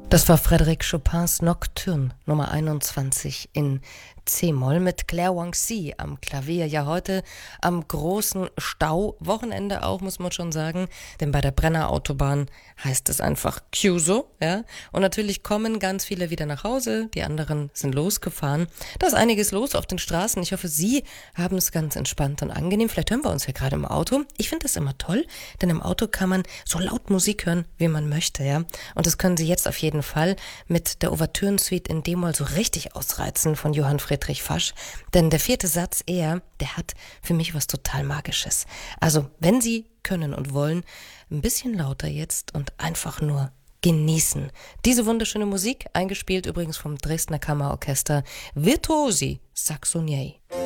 Das war Frédéric Chopins Nocturne Nummer 21 in C-Moll mit Claire Wang-Si am Klavier. Ja, heute am großen Stau-Wochenende auch, muss man schon sagen, denn bei der Brenner Autobahn heißt es einfach Chiuso, ja. Und natürlich kommen ganz viele wieder nach Hause, die anderen sind losgefahren. Da ist einiges los auf den Straßen. Ich hoffe, Sie haben es ganz entspannt und angenehm. Vielleicht hören wir uns ja gerade im Auto. Ich finde das immer toll, denn im Auto kann man so laut Musik hören, wie man möchte, ja. Und das können Sie jetzt auf jeden Fall mit der Ouvertürensuite in D-Moll so richtig ausreizen von Johann Friedrich Fasch. Denn der vierte Satz, der hat für mich was total Magisches. Also, wenn Sie können und wollen, ein bisschen lauter jetzt und einfach nur genießen. Diese wunderschöne Musik, eingespielt übrigens vom Dresdner Kammerorchester Virtuosi Saxoniae.